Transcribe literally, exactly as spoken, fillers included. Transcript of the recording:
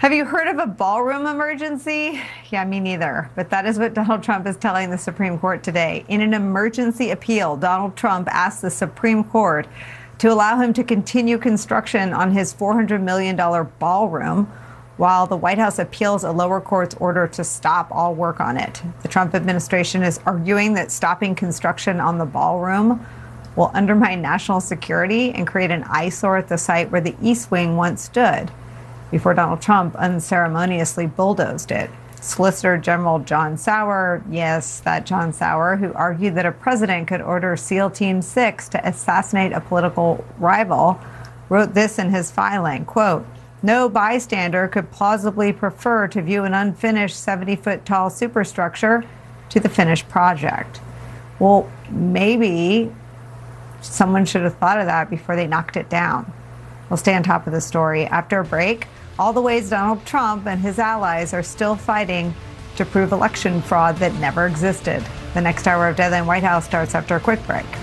Have you heard of a ballroom emergency? Yeah, me neither. But that is what Donald Trump is telling the Supreme Court today. In an emergency appeal, Donald Trump asked the Supreme Court to allow him to continue construction on his four hundred million dollars ballroom while the White House appeals a lower court's order to stop all work on it. The Trump administration is arguing that stopping construction on the ballroom will undermine national security and create an eyesore at the site where the East Wing once stood, before Donald Trump unceremoniously bulldozed it. Solicitor General John Sauer, yes, that John Sauer, who argued that a president could order SEAL Team six to assassinate a political rival, wrote this in his filing, quote, "No bystander could plausibly prefer to view an unfinished seventy-foot tall superstructure to the finished project." Well, maybe someone should have thought of that before they knocked it down. We'll stay on top of the story after a break. All the ways Donald Trump and his allies are still fighting to prove election fraud that never existed. The next hour of Deadline White House starts after a quick break.